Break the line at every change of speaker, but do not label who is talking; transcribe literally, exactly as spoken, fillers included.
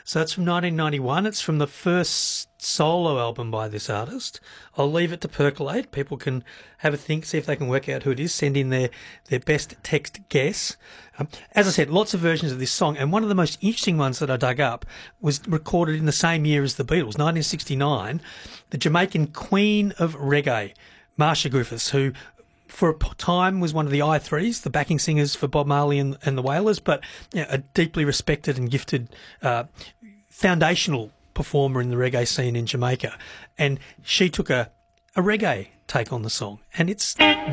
So it's from nineteen ninety-one. It's from the first solo album by this artist. I'll leave it to percolate. People can have a think, see if they can work out who it is, send in their, their best text guess. Um, as I said, lots of versions of this song, and one of the most interesting ones that I dug up was recorded in the same year as the Beatles, nineteen sixty-nine. The Jamaican queen of reggae, Marcia Griffiths, who for a time was one of the I threes, the backing singers for Bob Marley and, and the Wailers, but you know, a deeply respected and gifted uh, foundational performer in the reggae scene in Jamaica. And she took a, a reggae take on the song, and it's